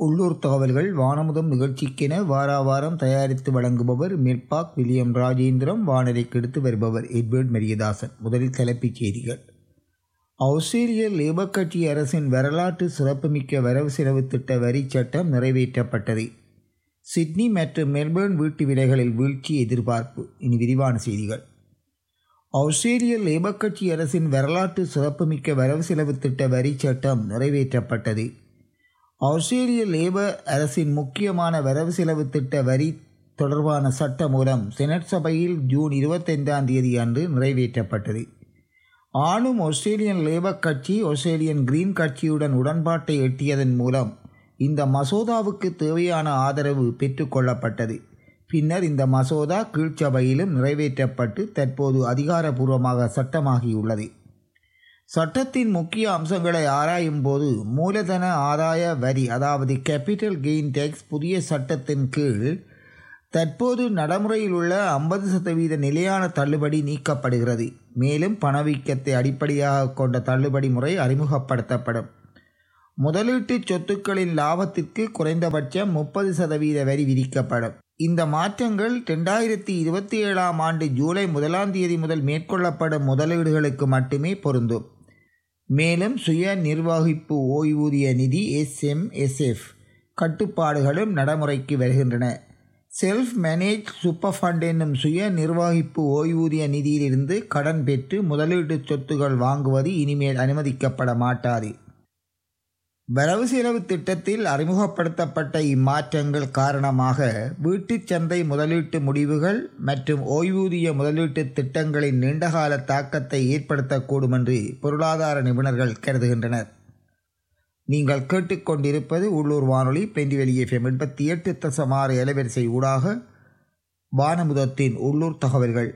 உள்ளூர் தகவல்கள் வானமுதம் நிகழ்ச்சிக்கென வாராவாரம் தயாரித்து வழங்குபவர் மிர்பாக் வில்லியம் ராஜேந்திரம். வானொலிக்கு எடுத்து வருபவர் எட்வர்ட் மரியதாசன். முதலில் தலைப்புச் செய்திகள். ஆஸ்திரேலிய லேபர் கட்சி அரசின் வரலாற்று சிறப்புமிக்க வரவு செலவு திட்ட வரி சட்டம் நிறைவேற்றப்பட்டது. சிட்னி மற்றும் மெல்பர்ன் வீட்டு விலைகளில் வீழ்ச்சி எதிர்பார்ப்பு. இனி விரிவான செய்திகள். ஆஸ்திரேலிய லேபர் கட்சி அரசின் வரலாற்று சிறப்புமிக்க வரவு செலவு திட்ட வரி சட்டம் நிறைவேற்றப்பட்டது. ஆஸ்திரேலிய லேபர் அரசின் முக்கியமான வரவு செலவு திட்ட வரி தொடர்பான சட்ட மூலம் செனட் சபையில் ஜூன் 25 அன்று நிறைவேற்றப்பட்டது. ஆளும் ஆஸ்திரேலியன் லேபர் கட்சி ஆஸ்திரேலியன் கிரீன் கட்சியுடன் உடன்பாட்டை எட்டியதன் மூலம் இந்த மசோதாவுக்கு தேவையான ஆதரவு பெற்றுக்கொள்ளப்பட்டது. பின்னர் இந்த மசோதா கீழ்ச்சபையிலும் நிறைவேற்றப்பட்டு தற்போது அதிகாரப்பூர்வமாக சட்டமாகியுள்ளது. சட்டத்தின் முக்கிய அம்சங்களை ஆராயும் போது மூலதன ஆதாய வரி அதாவது கேபிட்டல் கெயின் டேக்ஸ் புதிய சட்டத்தின் கீழ் தற்போது நடைமுறையில் உள்ள 50% நிலையான தள்ளுபடி நீக்கப்படுகிறது. மேலும் பணவீக்கத்தை அடிப்படையாக கொண்ட தள்ளுபடி முறை அறிமுகப்படுத்தப்படும். முதலீட்டு சொத்துக்களின் லாபத்திற்கு குறைந்தபட்சம் 30% வரி விதிக்கப்படும். இந்த மாற்றங்கள் 2027 ஆண்டு ஜூலை 1 முதல் மேற்கொள்ளப்படும் முதலீடுகளுக்கு மட்டுமே பொருந்தும். மேலும் சுய நிர்வகிப்பு ஓய்வூதிய நிதி SMSF கட்டுப்பாடுகளும் நடைமுறைக்கு வருகின்றன. செல்ஃப் மேனேஜ் சூப்பர் ஃபண்ட் என்னும் சுய நிர்வகிப்பு ஓய்வூதிய நிதியிலிருந்து கடன் பெற்று முதலீட்டு சொத்துகள் வாங்குவது இனிமேல் அனுமதிக்கப்பட மாட்டாது. வரவு செலவு திட்டத்தில் அறிமுகப்படுத்தப்பட்ட இம்மாற்றங்கள் காரணமாக வீட்டுச் சந்தை முதலீட்டு முடிவுகள் மற்றும் ஓய்வூதிய முதலீட்டு திட்டங்களின் நீண்டகால தாக்கத்தை ஏற்படுத்தக்கூடும் என்று பொருளாதார நிபுணர்கள் கருதுகின்றனர். நீங்கள் கேட்டுக்கொண்டிருப்பது உள்ளூர் வானொலி பெண்டிவெளி FM 88.6 அலைவரிசை ஊடாக வானமுதத்தின் உள்ளூர் தகவல்கள்.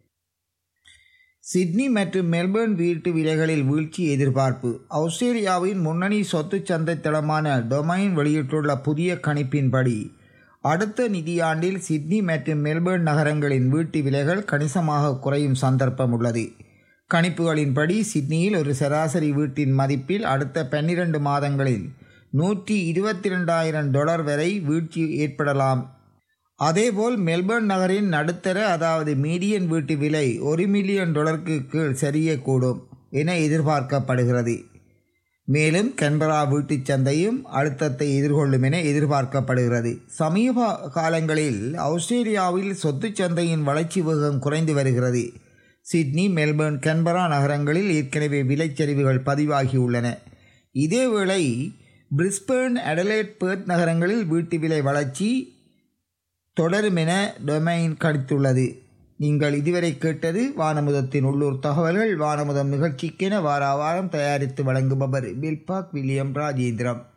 சிட்னி மற்றும் மெல்பர்ன் வீட்டு விலைகளில் வீழ்ச்சி எதிர்பார்ப்பு. ஆஸ்திரேலியாவின் முன்னணி சொத்து சந்தை தளமான டொமைன் வெளியிட்டுள்ள புதிய கணிப்பின்படி அடுத்த நிதியாண்டில் சிட்னி மற்றும் மெல்பர்ன் நகரங்களின் வீட்டு விலைகள் கணிசமாக குறையும் சந்தர்ப்பம் உள்ளது. கணிப்புகளின்படி சிட்னியில் ஒரு சராசரி வீட்டின் மதிப்பில் அடுத்த 12 மாதங்களில் $122,000 வரை வீழ்ச்சி ஏற்படலாம். அதேபோல் மெல்பர்ன் நகரின் நடுத்தர அதாவது மீடியன் வீட்டு விலை $1 மில்லியன் கீழ் சரியக்கூடும் என எதிர்பார்க்கப்படுகிறது. மேலும் கன்பரா வீட்டுச் சந்தையும் அழுத்தத்தை எதிர்கொள்ளும் என எதிர்பார்க்கப்படுகிறது. சமீப காலங்களில் ஆஸ்திரேலியாவில் சொத்து சந்தையின் வளர்ச்சி வேகம் குறைந்து வருகிறது. சிட்னி, மெல்பர்ன், கன்பரா நகரங்களில் ஏற்கனவே விலைச்சரிவுகள் பதிவாகியுள்ளன. இதேவேளை பிரிஸ்பேர்ன், அடலைட், பெர்த் நகரங்களில் வீட்டு விலை வளர்ச்சி தொடரும் என டொமைன் கணித்துள்ளது. நீங்கள் இதுவரை கேட்டது வானமுதத்தின் உள்ளூர் தகவல்கள். வானமுதம் நிகழ்ச்சிக்கென வாராவாரம் தயாரித்து வழங்குபவர் மிர்பாக் வில்லியம் ராஜேந்திரம்.